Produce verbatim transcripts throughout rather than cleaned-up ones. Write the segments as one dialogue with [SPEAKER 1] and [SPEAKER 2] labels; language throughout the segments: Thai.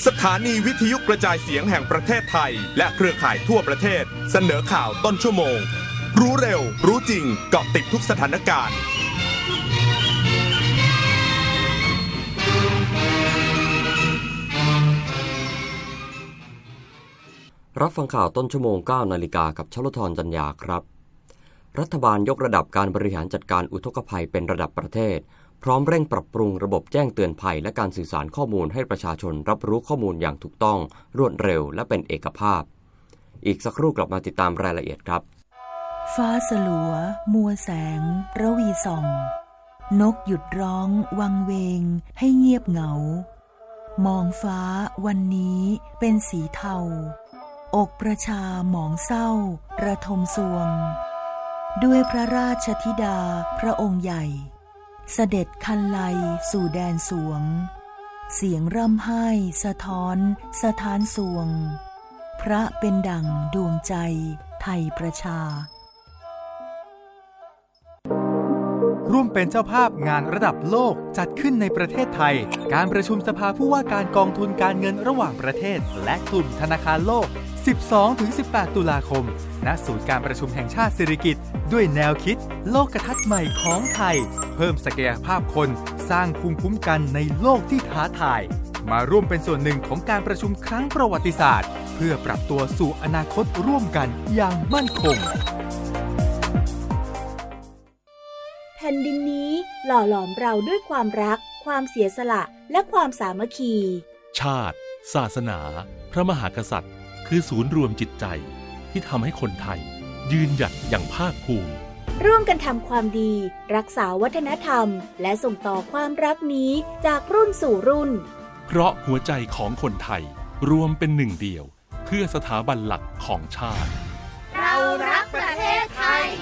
[SPEAKER 1] สถานีวิทยุกระจายเสียงแห่งประเทศไทยและเครือข่ายทั่วประเทศเสนอข่าวต้นชั่วโมงรู้เร็วรู้จริงเกาะติดทุกสถานการณ์
[SPEAKER 2] รับฟังข่าวต้นชั่วโมง เก้านาฬิกากับชลธรจัญญาครับรัฐบาลยกระดับการบริหารจัดการอุทกภัยเป็นระดับประเทศพร้อมเร่งปรับปรุงระบบแจ้งเตือนภัยและการสื่อสารข้อมูลให้ประชาชนรับรู้ข้อมูลอย่างถูกต้องรวดเร็วและเป็นเอกภาพอีกสักครู่กลับมาติดตามรายละเอียดครับ
[SPEAKER 3] ฟ้าสลัวมัวแสงระวีส่องนกหยุดร้องวังเวงให้เงียบเหงามองฟ้าวันนี้เป็นสีเทาอกประชาหมองเศร้าระทมสวงด้วยพระราชธิดาพระองค์ใหญ่เสด็จคันไลสู่แดนสวงเสียงร่ำไห้สะท้อนสถานสวงพระเป็นดั่งดวงใจไทยประชา
[SPEAKER 4] ร่วมเป็นเจ้าภาพงานระดับโลกจัดขึ้นในประเทศไทยการประชุมสภาผู้ว่าการกองทุนการเงินระหว่างประเทศและกลุ่มธนาคารโลก สิบสองถึงสิบแปด ตุลาคมณศูนย์การประชุมแห่งชาติสิริกิติ์ด้วยแนวคิดโลกทัศน์ใหม่ของไทยเพิ่มศักยภาพคนสร้างภูมิคุ้มกันในโลกที่ท้าทายมาร่วมเป็นส่วนหนึ่งของการประชุมครั้งประวัติศาสตร์เพื่อปรับตัวสู่อนาคตร่วมกันอย่างมั่นคง
[SPEAKER 5] แผ่นดินนี้หล่อหลอมเราด้วยความรักความเสียสละและความสามัคคี
[SPEAKER 6] ชาติศาสนาพระมหากษัตริย์คือศูนย์รวมจิตใจที่ทำให้คนไทยยืนหยัดอย่างภาคภูมิ
[SPEAKER 5] ร่วมกันทำความดีรักษาวัฒนธรรมและส่งต่อความรักนี้จากรุ่นสู่รุ่น
[SPEAKER 6] เพราะหัวใจของคนไทยรวมเป็นหนึ่งเดียวเพื่อสถาบันหลักของชาติ
[SPEAKER 5] เรารักประเทศไทย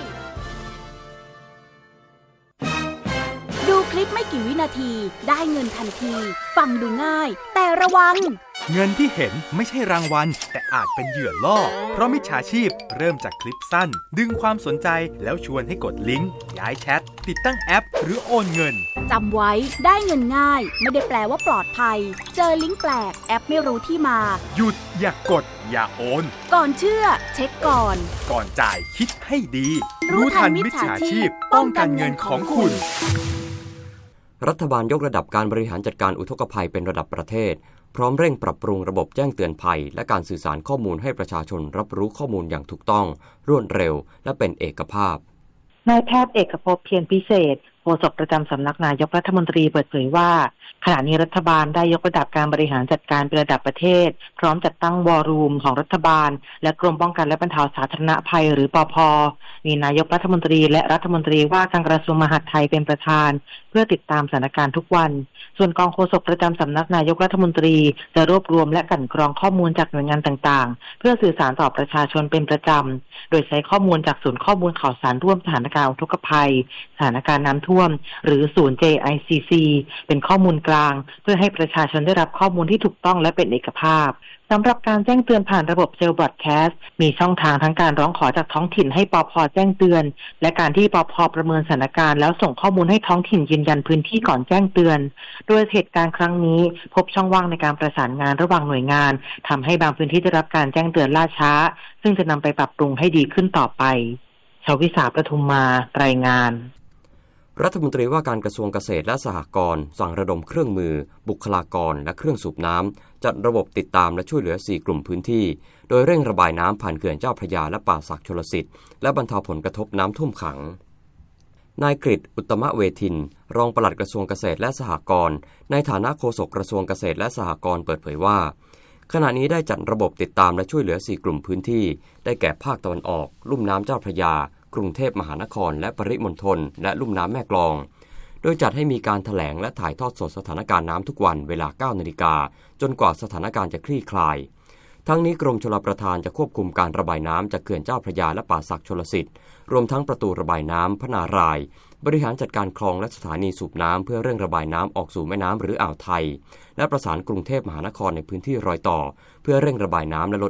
[SPEAKER 5] ดูคลิปไม่กี่วินาทีได้เงินทันทีฟังดูง่ายแต่ระวัง
[SPEAKER 4] เงินที่เห็นไม่ใช่รางวัลแต่อาจเป็นเหยื่อล่อเพราะมิจฉาชีพเริ่มจากคลิปสั้นดึงความสนใจแล้วชวนให้กดลิงก์ย้ายแชทติดตั้งแอปหรือโอนเงิน
[SPEAKER 5] จำไว้ได้เงินง่ายไม่ได้แปลว่าปลอดภัยเจอลิงก์แปลกแอปไม่รู้ที่มา
[SPEAKER 4] หยุดอย่ากกดอย่าโอน
[SPEAKER 5] ก่อนเชื่อเช็คก่อน
[SPEAKER 4] ก่อนจ่ายคิดให้ดีรู้ทันมิจฉาชีพป้องกันเงินของคุณ
[SPEAKER 2] รัฐบาลยกระดับการบริหารจัดการอุทกภัยเป็นระดับประเทศพร้อมเร่งปรับปรุงระบบแจ้งเตือนภัยและการสื่อสารข้อมูลให้ประชาชนรับรู้ข้อมูลอย่างถูกต้องรวดเร็วและเป็นเอกภาพ
[SPEAKER 7] นายแพทย์เอกภพเพียรพิเศษโฆษกประจำสำนักนายกรัฐมนตรีเปิดเผยว่าขณะนี้รัฐบาลได้ยกระดับการบริหารจัดการเป็นระดับประเทศพร้อมจัดตั้งวอรูมของรัฐบาลและกรมป้องกันและบรรเทาสาธารณภัยหรือปภ.มีนายกรัฐมนตรีและรัฐมนตรีว่าการกระทรวงมหาดไทยเป็นประธานเพื่อติดตามสถานการณ์ทุกวันส่วนกองโฆษกประจำสำนักนายกรัฐมนตรีจะรวบรวมและกลั่นกรองข้อมูลจากหน่วยงานต่างๆเพื่อสื่อสารต่อประชาชนเป็นประจำโดยใช้ข้อมูลจากศูนย์ข้อมูลข่าวสารร่วมสถานการณ์อุทกภัยสถานการณ์น้ำท่วมหรือศูนย์ เจ ไอ ซี ซี เป็นข้อมูลกลางเพื่อให้ประชาชนได้รับข้อมูลที่ถูกต้องและเป็นเอกภาพสำหรับการแจ้งเตือนผ่านระบบเซลล์บรอดแคสต์มีช่องทางทั้งการร้องขอจากท้องถิ่นให้ปภ.แจ้งเตือนและการที่ปภ.ประเมินสถานการณ์แล้วส่งข้อมูลให้ท้องถิ่นยืนยันพื้นที่ก่อนแจ้งเตือนโดยเหตุการณ์ครั้งนี้พบช่องว่างในการประสานงานระหว่างหน่วยงานทำให้บางพื้นที่ได้รับการแจ้งเตือนล่าช้าซึ่งจะนำไปปรับปรุงให้ดีขึ้นต่อไปชวิสาประทุมมารายงาน
[SPEAKER 2] รัฐมนตรีว่าการกระทรวงเกษตรและสหกรณ์สั่งระดมเครื่องมือบุคลากรและเครื่องสูบน้ำจัดระบบติดตามและช่วยเหลือสี่กลุ่มพื้นที่โดยเร่งระบายน้ำผ่านเขื่อนเจ้าพระยาและป่าสักชลสิทธิ์และบรรเทาผลกระทบน้ำท่วมขังนายกฤษอุตตมเวทินรองปลัดกระทรวงเกษตรและสหกรณ์ในฐานะโฆษกกระทรวงเกษตรและสหกรณ์เปิดเผยว่าขณะนี้ได้จัดระบบติดตามและช่วยเหลือสี่กลุ่มพื้นที่ได้แก่ภาคตะวันออกลุ่มน้ำเจ้าพระยากรุงเทพมหานครและปริมณฑลและลุ่มน้ำแม่กลองโดยจัดให้มีการแถลงและถ่ายทอดสดสถานการณ์น้ำทุกวันเวลา เก้านาฬิกาจนกว่าสถานการณ์จะคลี่คลายทั้งนี้กรมชลประทานจะควบคุมการระบายน้ำจากเขื่อนเจ้าพระยาและป่าสักชลสิทธิ์รวมทั้งประตูระบายน้ำพระนารายณ์บริหารจัดการคลองและสถานีสูบน้ำเพื่อเร่งระบายน้ำออกสู่แม่น้ำหรืออ่าวไทยและประสานกรุงเทพมหานครในพื้นที่รอยต่อเพื่อเร่งระบายน้ำและลด